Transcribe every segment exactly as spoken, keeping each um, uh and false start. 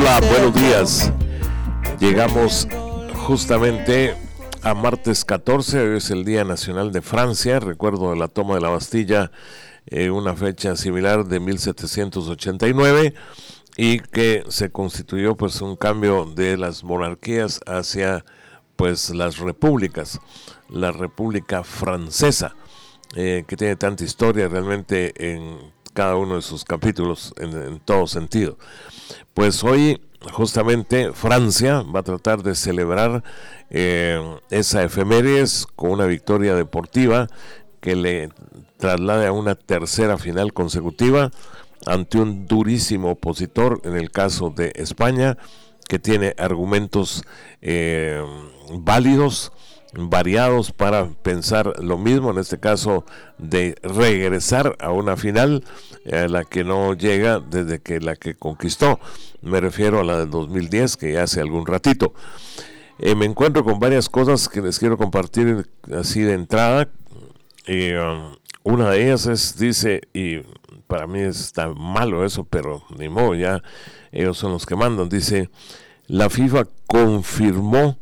Hola, buenos días. Llegamos justamente a martes catorce, hoy es el Día Nacional de Francia. Recuerdo la toma de la Bastilla, eh, una fecha similar de mil setecientos ochenta y nueve, y que se constituyó pues un cambio de las monarquías hacia pues las repúblicas. La República Francesa, eh, que tiene tanta historia realmente en cada uno de sus capítulos, en, en todo sentido. Pues hoy justamente Francia va a tratar de celebrar eh, esa efemérides con una victoria deportiva que le traslade a una tercera final consecutiva ante un durísimo opositor, en el caso de España, que tiene argumentos eh, válidos, variados para pensar lo mismo, en este caso de regresar a una final a la que no llega desde que la que conquistó. Me refiero a la del dos mil diez, que ya hace algún ratito. Eh, me encuentro con varias cosas que les quiero compartir así de entrada. Eh, um, una de ellas es, dice, y para mí está malo eso, pero ni modo, ya ellos son los que mandan. Dice, la FIFA confirmó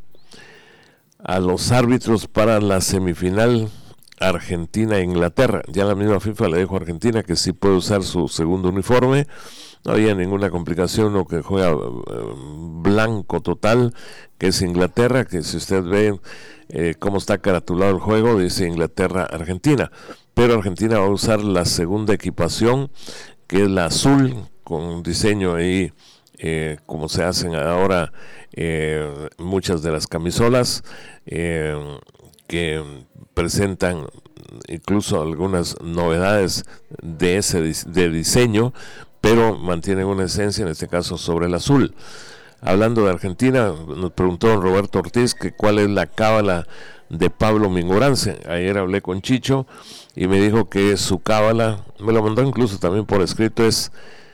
a los árbitros para la semifinal Argentina-Inglaterra. Ya la misma FIFA le dijo a Argentina que sí puede usar su segundo uniforme. No había ninguna complicación, lo que juega eh, blanco total, que es Inglaterra, que si usted ve eh, cómo está caratulado el juego, dice Inglaterra-Argentina. Pero Argentina va a usar la segunda equipación, que es la azul, con un diseño ahí, Eh, como se hacen ahora eh, muchas de las camisolas eh, que presentan incluso algunas novedades de ese de diseño, pero mantienen una esencia, en este caso sobre el azul. Hablando de Argentina, nos preguntó don Roberto Ortiz que cuál es la cábala de Pablo Mingorance. Ayer hablé con Chicho y me dijo que su cábala, me lo mandó incluso también por escrito, es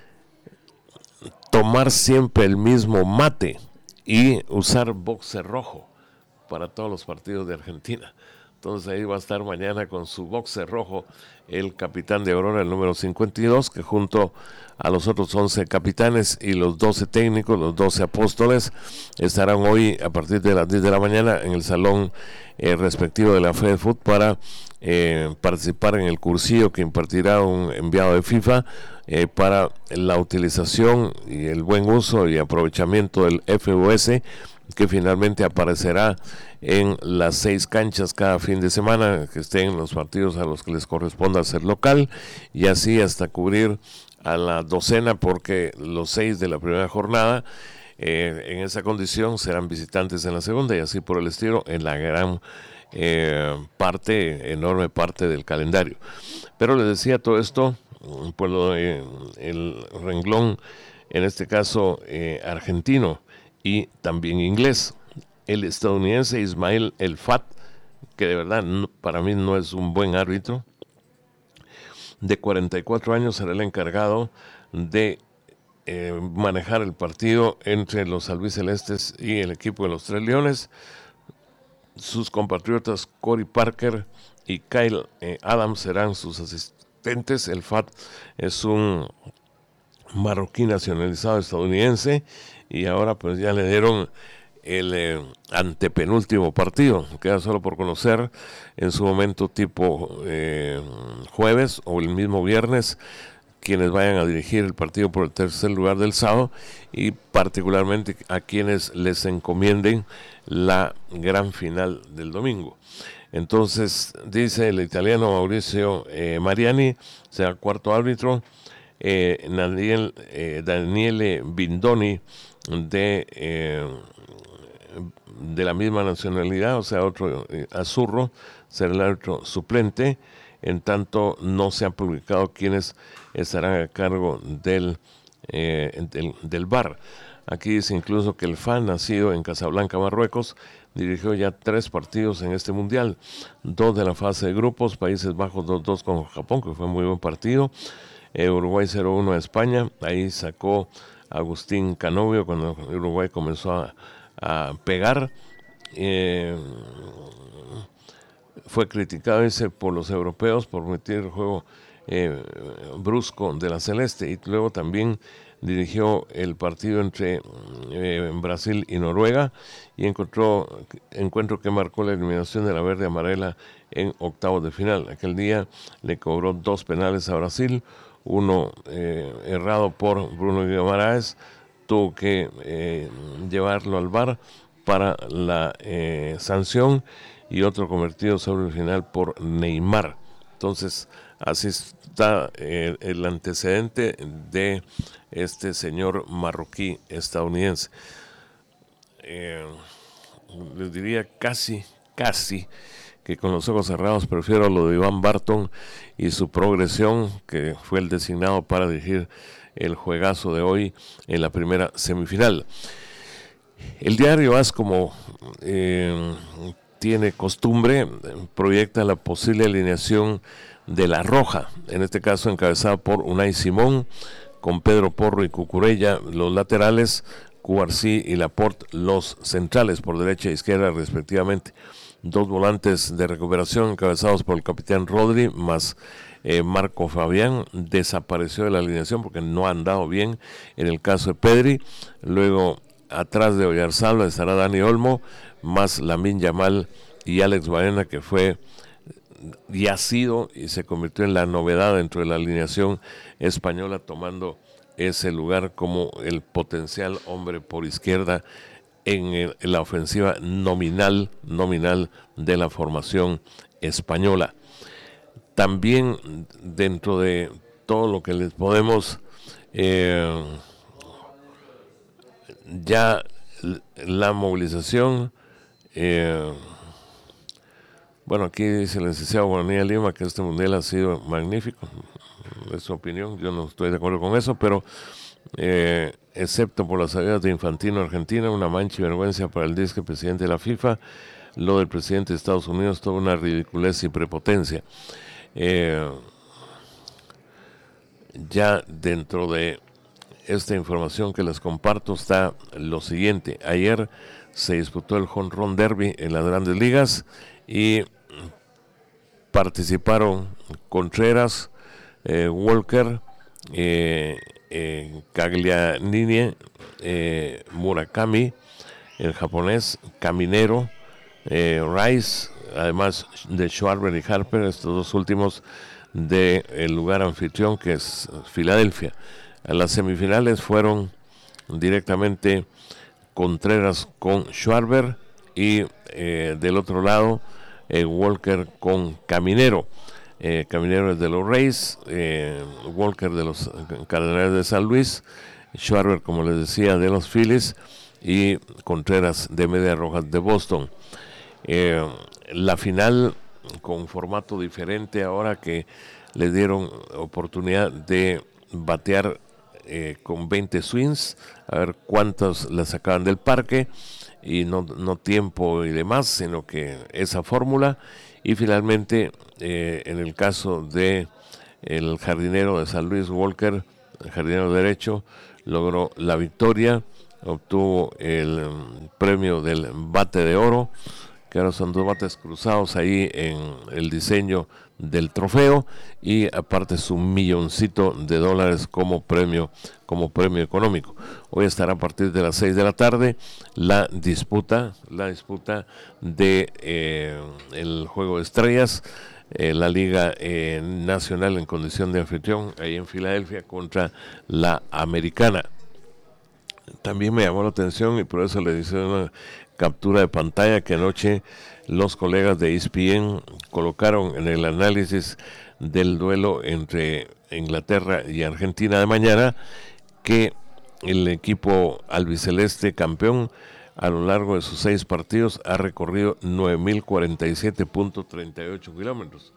tomar siempre el mismo mate y usar boxer rojo para todos los partidos de Argentina. Entonces ahí va a estar mañana con su boxer rojo el capitán de Aurora, el número cincuenta y dos, que junto a los otros once capitanes y los doce técnicos, los doce apóstoles, estarán hoy a partir de las diez de la mañana en el salón eh, respectivo de la FEDFUT para eh, participar en el cursillo que impartirá un enviado de FIFA eh, para la utilización y el buen uso y aprovechamiento del F U S, que finalmente aparecerá en las seis canchas cada fin de semana, que estén en los partidos a los que les corresponda ser local, y así hasta cubrir a la docena, porque los seis de la primera jornada eh, en esa condición serán visitantes en la segunda, y así por el estilo en la gran eh, parte, enorme parte del calendario. Pero les decía todo esto, pues lo, eh, el renglón, en este caso eh, argentino y también inglés. El estadounidense Ismail El Fat, que de verdad no, para mí no es un buen árbitro, de cuarenta y cuatro años, será el encargado de eh, manejar el partido entre los albicelestes y el equipo de los Tres Leones. Sus compatriotas Corey Parker y Kyle eh, Adams serán sus asistentes. El Fat es un marroquí nacionalizado estadounidense, y ahora pues ya le dieron el eh, antepenúltimo partido, queda solo por conocer en su momento tipo eh, jueves o el mismo viernes quienes vayan a dirigir el partido por el tercer lugar del sábado, y particularmente a quienes les encomienden la gran final del domingo. Entonces dice el italiano Mauricio eh, Mariani, será cuarto árbitro. Eh, Daniel, eh, Daniele Bindoni de eh, de la misma nacionalidad, o sea, otro eh, azurro, será el árbitro suplente. En tanto, no se han publicado quienes estarán a cargo del, eh, del, del V A R. Aquí dice incluso que el F A, nacido en Casablanca, Marruecos, dirigió ya tres partidos en este mundial, dos de la fase de grupos, Países Bajos dos dos con Japón, que fue muy buen partido, eh, Uruguay cero uno a España, ahí sacó Agustín Canovio cuando Uruguay comenzó a, a pegar. Eh, fue criticado ese por los europeos por meter el juego eh, brusco de la celeste, y luego también dirigió el partido entre eh, Brasil y Noruega y encontró encuentro que marcó la eliminación de la verde amarela en octavos de final. Aquel día le cobró dos penales a Brasil, uno eh, errado por Bruno Guimaraes, tuvo que eh, llevarlo al V A R para la eh, sanción, y otro convertido sobre el final por Neymar. Entonces, así está eh, el antecedente de este señor marroquí estadounidense. Eh, les diría casi, casi que con los ojos cerrados prefiero lo de Iván Barton y su progresión, que fue el designado para dirigir el juegazo de hoy en la primera semifinal. El diario A S, como eh, tiene costumbre, proyecta la posible alineación de La Roja, en este caso encabezada por Unai Simón, con Pedro Porro y Cucurella los laterales, Cubarsí y Laporte los centrales, por derecha e izquierda respectivamente. Dos volantes de recuperación encabezados por el capitán Rodri, más eh, Marco Fabián, desapareció de la alineación porque no ha andado bien en el caso de Pedri. Luego, atrás de Oyarzabal estará Dani Olmo, más Lamine Yamal y Alex Baena, que fue y ha sido y se convirtió en la novedad dentro de la alineación española, tomando ese lugar como el potencial hombre por izquierda en, el, en la ofensiva nominal, nominal de la formación española. También dentro de todo lo que les podemos eh, ya la movilización, eh, bueno, aquí dice el licenciado Guanía Lima que este mundial ha sido magnífico, es su opinión, yo no estoy de acuerdo con eso, pero eh, excepto por las salidas de Infantino a Argentina, una mancha y vergüenza para el disque presidente de la FIFA, lo del presidente de Estados Unidos, toda una ridiculez y prepotencia. Eh, ya dentro de esta información que les comparto está lo siguiente. Ayer se disputó el Home Run Derby en las Grandes Ligas y participaron Contreras, eh, Walker, eh, eh, Caglianini, eh, Murakami, el japonés, Caminero, eh, Rice, además de Schwarber y Harper, estos dos últimos del lugar anfitrión que es Filadelfia. A las semifinales fueron directamente Contreras con Schwarber y eh, del otro lado eh, Walker con Caminero. Eh, Caminero es de los Rays, eh, Walker de los Cardenales de San Luis, Schwarber, como les decía, de los Phillies, y Contreras de Medias Rojas de Boston. Eh, la final con formato diferente ahora que les dieron oportunidad de batear eh, con veinte swings, a ver cuántos la sacaban del parque, y no, no tiempo y demás, sino que esa fórmula. Y finalmente, eh, en el caso de el jardinero de San Luis, Walker, el jardinero derecho, logró la victoria, obtuvo el um, premio del bate de oro, que ahora son dos bates cruzados ahí en el diseño del trofeo, y aparte su milloncito de dólares como premio, como premio económico. Hoy estará a partir de las seis de la tarde la disputa, la disputa de eh, el Juego de Estrellas, eh, la Liga eh, Nacional en condición de anfitrión ahí en Filadelfia contra la Americana. También me llamó la atención, y por eso le hice una captura de pantalla, que anoche los colegas de E S P N colocaron en el análisis del duelo entre Inglaterra y Argentina de mañana, que el equipo albiceleste campeón a lo largo de sus seis partidos ha recorrido nueve mil cuarenta y siete punto treinta y ocho kilómetros.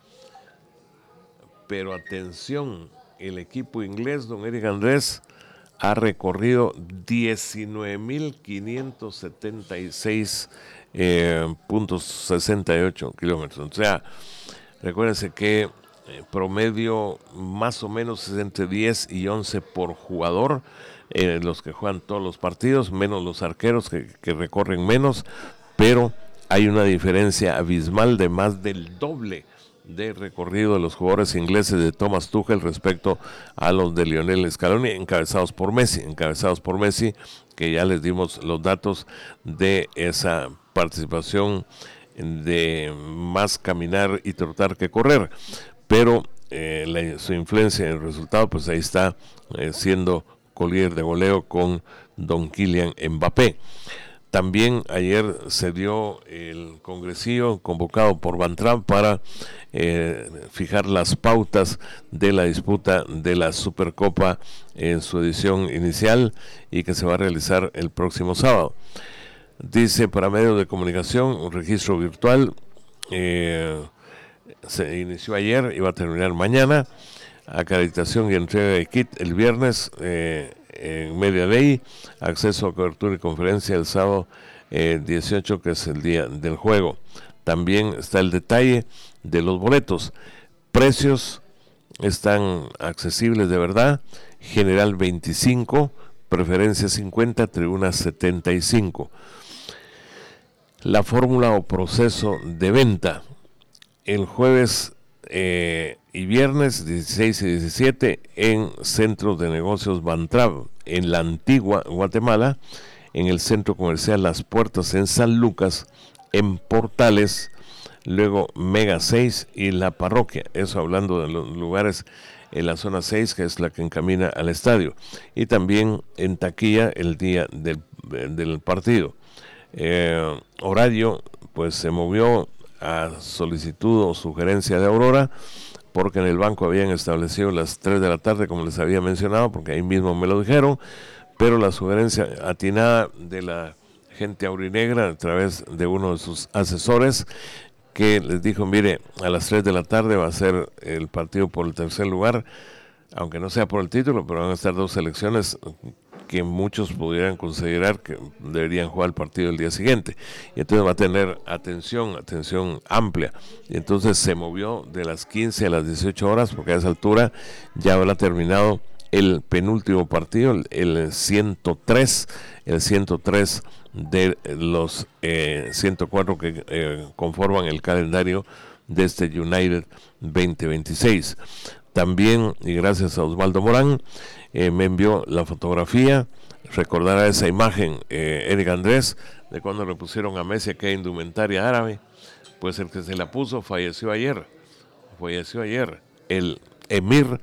Pero atención, el equipo inglés, don Eric Andrés, ha recorrido diecinueve mil quinientos setenta y seis punto sesenta y ocho kilómetros. O sea, recuérdense que eh, promedio más o menos es entre diez y once por jugador, eh, los que juegan todos los partidos, menos los arqueros que, que recorren menos, pero hay una diferencia abismal de más del doble de recorrido de los jugadores ingleses de Thomas Tuchel respecto a los de Lionel Scaloni, encabezados por Messi, encabezados por Messi, que ya les dimos los datos de esa participación de más caminar y trotar que correr, pero eh, la, su influencia en el resultado, pues ahí está eh, siendo colíder de goleo con don Kylian Mbappé. También ayer se dio el congresillo convocado por Van Trump para eh, fijar las pautas de la disputa de la Supercopa en su edición inicial y que se va a realizar el próximo sábado. Dice para medios de comunicación, un registro virtual eh, se inició ayer y va a terminar mañana. Acreditación y entrega de kit el viernes eh, en Media Day, acceso a cobertura y conferencia el sábado eh, dieciocho, que es el día del juego. También está el detalle de los boletos. Precios están accesibles de verdad. General veinticinco, preferencia cincuenta, tribuna setenta y cinco. La fórmula o proceso de venta. El jueves eh, y viernes dieciséis y diecisiete en Centros de Negocios Van Trump, en la Antigua Guatemala, en el Centro Comercial Las Puertas en San Lucas, en Portales, luego Mega seis y La Parroquia. Eso hablando de los lugares en la zona seis, que es la que encamina al estadio. Y también en taquilla el día del, del partido. Eh, horario, pues se movió a solicitud o sugerencia de Aurora, porque en el banco habían establecido las tres de la tarde, como les había mencionado, porque ahí mismo me lo dijeron, pero la sugerencia atinada de la gente aurinegra a través de uno de sus asesores, que les dijo, mire, a las tres de la tarde va a ser el partido por el tercer lugar, aunque no sea por el título, pero van a estar dos selecciones que muchos pudieran considerar que deberían jugar el partido el día siguiente, y entonces va a tener atención, atención amplia, y entonces se movió de las quince a las dieciocho horas, porque a esa altura ya habrá terminado el penúltimo partido, el, el ciento tres, el ciento tres de los eh, ciento cuatro que eh, conforman el calendario de este United veinte veintiséis. También, y gracias a Osvaldo Morán, eh, me envió la fotografía, recordará esa imagen, eh, Eric Andrés, de cuando le pusieron a Messi aquella indumentaria árabe. Pues el que se la puso falleció ayer, falleció ayer, el emir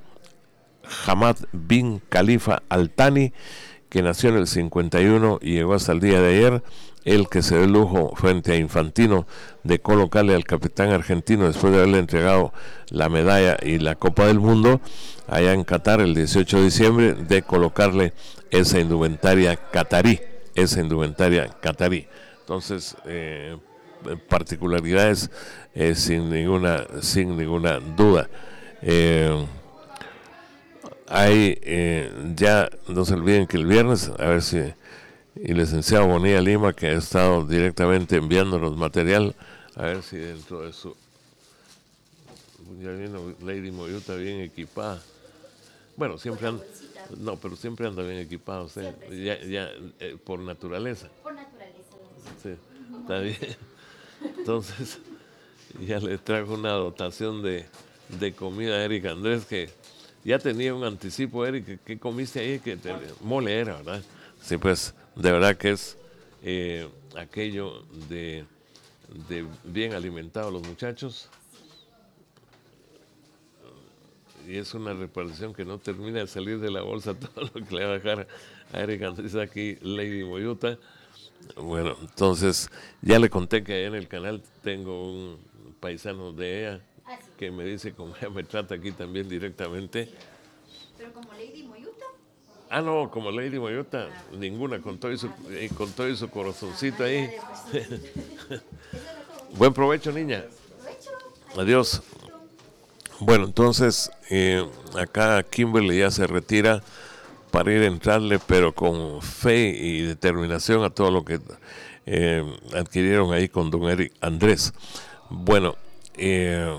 Hamad bin Khalifa Al Thani, que nació en el cincuenta y uno y llegó hasta el día de ayer, el que se dio el lujo frente a Infantino de colocarle al capitán argentino, después de haberle entregado la medalla y la Copa del Mundo allá en Qatar el dieciocho de diciembre, de colocarle esa indumentaria catarí, esa indumentaria catarí. Entonces, eh, particularidades eh, sin ninguna sin ninguna duda. Eh, hay eh, ya, no se olviden que el viernes, a ver si y el licenciado Bonilla Lima, que ha estado directamente enviándonos material, a ver si dentro de su, ya vino Lady Moyuta bien equipada. Bueno, siempre anda, no, pero siempre anda bien equipada usted, ya, ya eh, por naturaleza. Por naturaleza. Sí, está bien. Entonces, ya le trajo una dotación de, de comida a Eric Andrés, que ya tenía un anticipo. Eric, ¿qué comiste ahí? Que te, mole era, ¿verdad? Sí, pues, de verdad que es eh, aquello de, de bien alimentados los muchachos. Y es una repartición que no termina de salir de la bolsa todo lo que le va a dejar a Eric Andrés aquí, Lady Moyuta. Bueno, entonces ya le conté que ahí en el canal tengo un paisano de ella que me dice como ella me trata aquí también directamente. ¿Pero como Lady Moyuta? Ah, no, como Lady Moyuta, ah, ninguna, con todo, y su, con todo y su corazoncito ah, ahí. Pues, buen provecho, niña. Provecho. Adiós. Bueno, entonces eh, acá Kimberly ya se retira para ir a entrarle, pero con fe y determinación a todo lo que eh, adquirieron ahí con don Eric Andrés. Bueno, eh,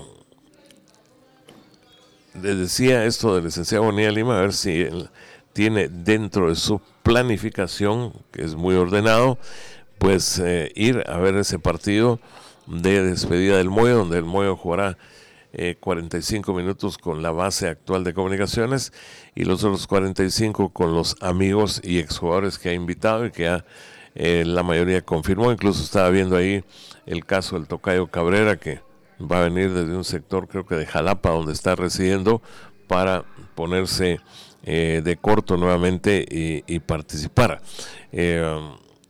les decía esto del licenciado Bonilla Lima, a ver si él tiene dentro de su planificación, que es muy ordenado, pues eh, ir a ver ese partido de despedida del Moyo, donde el Moyo jugará eh, cuarenta y cinco minutos con la base actual de comunicaciones y los otros cuarenta y cinco con los amigos y exjugadores que ha invitado y que ya eh, la mayoría confirmó. Incluso estaba viendo ahí el caso del Tocayo Cabrera, que va a venir desde un sector, creo que de Jalapa, donde está residiendo, para ponerse eh, de corto nuevamente y, y participar eh,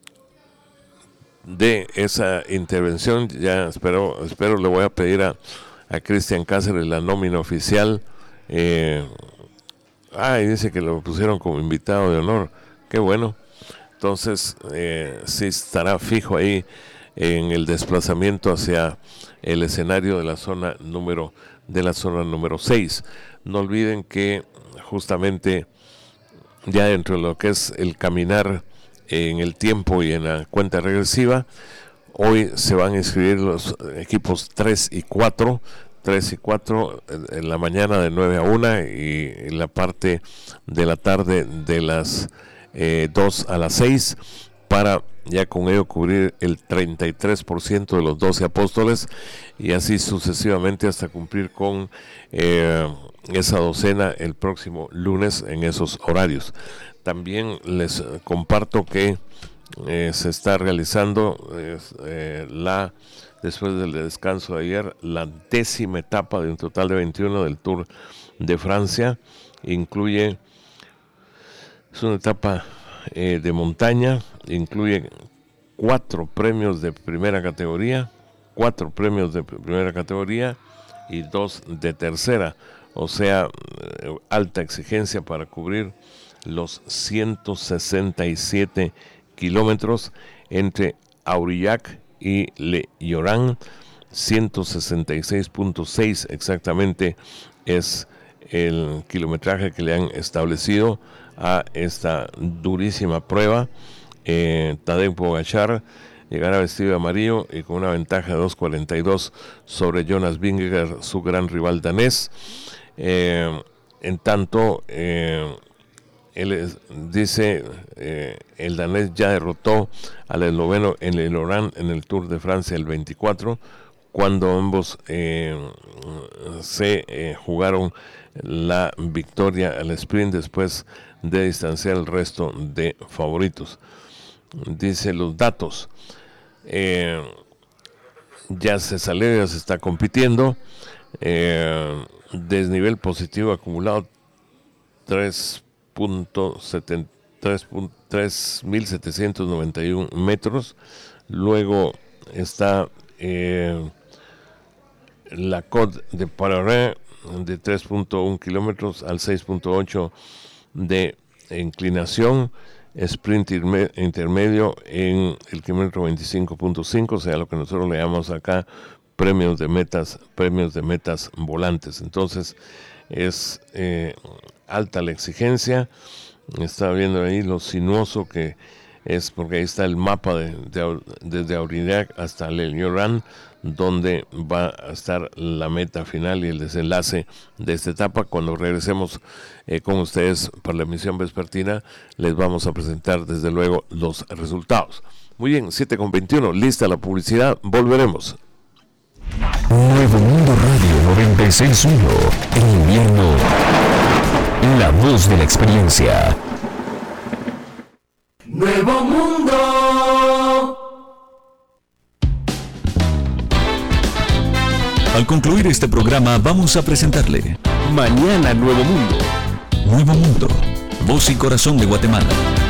de esa intervención. Ya espero, espero le voy a pedir a, a Cristian Cáceres la nómina oficial. Eh, ah, y dice que lo pusieron como invitado de honor. Qué bueno. Entonces, eh, sí estará fijo ahí en el desplazamiento hacia el escenario de la zona número de la zona número seis. No olviden que justamente ya dentro de lo que es el caminar en el tiempo y en la cuenta regresiva, hoy se van a inscribir los equipos tres y cuatro, tres y cuatro en la mañana de nueve a una y en la parte de la tarde de las eh, dos a las seis, para ya con ello cubrir el treinta y tres por ciento de los doce apóstoles y así sucesivamente hasta cumplir con eh, esa docena el próximo lunes en esos horarios. También les comparto que eh, se está realizando eh, eh, la después del descanso de ayer la décima etapa de un total de veintiuno del Tour de Francia. Incluye, es una etapa eh, de montaña, incluye cuatro premios de primera categoría, cuatro premios de primera categoría y dos de tercera, o sea, eh, alta exigencia para cubrir los ciento sesenta y siete kilómetros entre Aurillac y Le Lloran. Ciento sesenta y seis punto seis exactamente es el kilometraje que le han establecido a esta durísima prueba. eh, Tadej Pogačar llegará vestido de amarillo y con una ventaja de dos cuarenta y dos sobre Jonas Vingegaard, su gran rival danés. Eh, en tanto, eh, él es, dice, eh, el danés ya derrotó al esloveno en el Lloran en el Tour de Francia el veinticuatro, cuando ambos eh, se eh, jugaron la victoria al sprint después de distanciar el resto de favoritos. Dice los datos, eh, ya se salió, ya se está compitiendo, eh, desnivel positivo acumulado tres mil setecientos noventa y uno metros. Luego está eh, la Côte de Pararet de tres punto uno kilómetros al seis punto ocho de inclinación, sprint intermedio en el kilómetro veinticinco punto cinco, o sea, lo que nosotros le llamamos acá premios de metas, premios de metas volantes. Entonces es eh, alta la exigencia. Está viendo ahí lo sinuoso que es, porque ahí está el mapa de, de, desde Aurillac hasta Le Lloran, donde va a estar la meta final y el desenlace de esta etapa. Cuando regresemos eh, con ustedes para la emisión vespertina, les vamos a presentar desde luego los resultados. Muy bien, siete con veintiuno, lista la publicidad, volveremos. Nuevo Mundo Radio noventa y seis punto uno, en invierno, la voz de la experiencia. Nuevo Mundo. Al concluir este programa vamos a presentarle Mañana Nuevo Mundo. Nuevo Mundo, voz y corazón de Guatemala.